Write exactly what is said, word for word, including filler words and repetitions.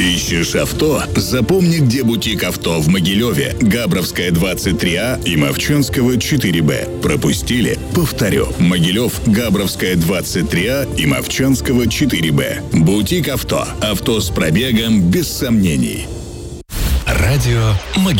Ищешь авто? Запомни, где бутик авто в Могилеве, Габровская, двадцать три А и Мовчанского, четыре Б. Пропустили? Повторю. Могилев, Габровская, двадцать три А и Мовчанского, четыре Б. Бутик авто. Авто с пробегом без сомнений. Радио Могилев.